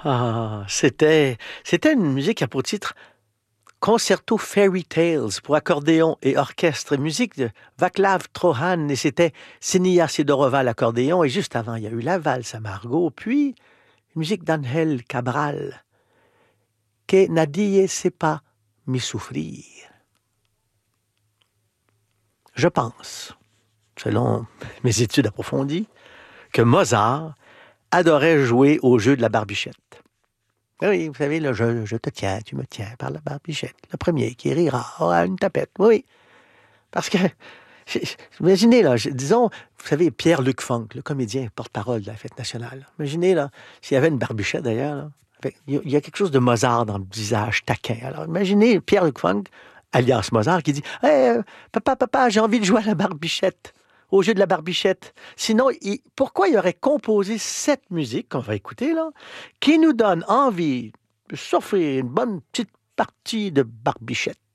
C'était une musique à pour titre Concerto Fairy Tales pour accordéon et orchestre, musique de Václav Trohan, et c'était Senia Sidorova à l'accordéon, et juste avant, il y a eu la valse à Margot, puis musique d'Angel Cabral, Que nadie sepa mi souffrir. Je pense, selon mes études approfondies, que Mozart adorait jouer au jeu de la barbichette. Oui, vous savez, le jeu, je te tiens, tu me tiens par la barbichette. Le premier qui rira aura une tapette. Oui, parce que, imaginez, là, disons, vous savez, Pierre-Luc Funk, le comédien porte-parole de la fête nationale. Imaginez, là, s'il y avait une barbichette d'ailleurs, là, il y a quelque chose de Mozart dans le visage taquin. Alors, imaginez Pierre-Luc Funk, alias Mozart, qui dit hey, papa, j'ai envie de jouer à la barbichette, au jeu de la barbichette. Sinon, pourquoi il aurait composé cette musique qu'on va écouter, là, qui nous donne envie de s'offrir une bonne petite partie de barbichette?